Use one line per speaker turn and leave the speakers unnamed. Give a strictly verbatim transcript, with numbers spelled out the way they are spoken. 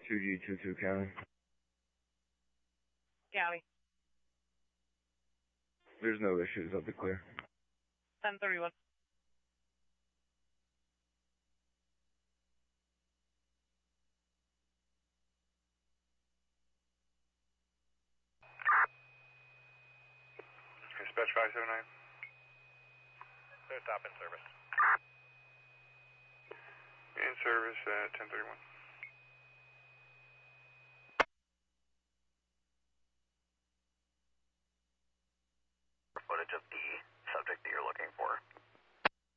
two G two two County.
County.
There's no issues. I'll be clear.
ten thirty-one.
Dispatch five seven nine.
Clear top in service.
In service at ten thirty-one.
Footage of the subject that you're looking for.